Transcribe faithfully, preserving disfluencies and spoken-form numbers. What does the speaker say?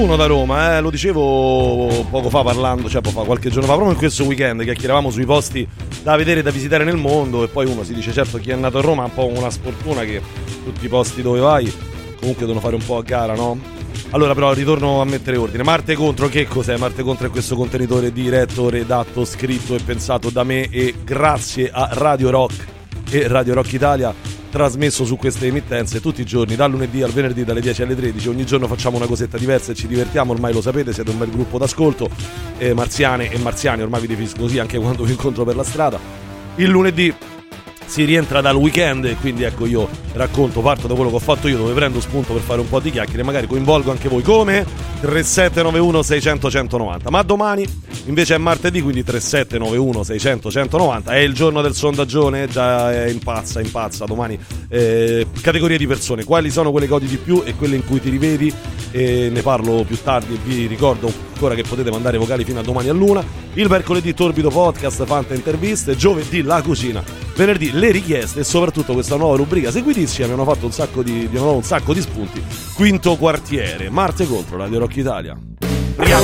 Uno da Roma, eh, lo dicevo poco fa parlando, cioè poco fa, qualche giorno fa, proprio in questo weekend chiacchieravamo sui posti da vedere, da visitare nel mondo, e poi uno si dice certo chi è nato a Roma ha un po' una sfortuna che tutti i posti dove vai comunque devono fare un po' a gara, no? Allora però ritorno a mettere ordine. Marte Contro che cos'è? Marte Contro è questo contenitore diretto, redatto, scritto e pensato da me e grazie a Radio Rock e Radio Rock Italia, trasmesso su queste emittenze tutti i giorni, dal lunedì al venerdì dalle dieci alle tredici. Ogni giorno facciamo una cosetta diversa e ci divertiamo, ormai lo sapete, siete un bel gruppo d'ascolto, eh, marziane e marziani, ormai vi definisco così anche quando vi incontro per la strada. Il lunedì si rientra dal weekend e quindi ecco io racconto, parto da quello che ho fatto io, dove prendo spunto per fare un po' di chiacchiere, magari coinvolgo anche voi, come tre sette nove uno sei zero zero uno zero zero. Ma domani invece è martedì, quindi tre sette nove uno sei zero zero uno zero zero, è il giorno del sondaggione, già è impazza, impazza domani. Eh, categorie di persone, quali sono quelle che odi di più e quelle in cui ti rivedi, e ne parlo più tardi. Vi ricordo ancora che potete mandare vocali fino a domani all'una. Il mercoledì Torbido Podcast, Fanta Interviste, giovedì La Cucina, venerdì le richieste e soprattutto questa nuova rubrica seguitissima, mi hanno fatto un sacco di, di un sacco di spunti, Quinto Quartiere. Marte Contro, Radio Rock Italia.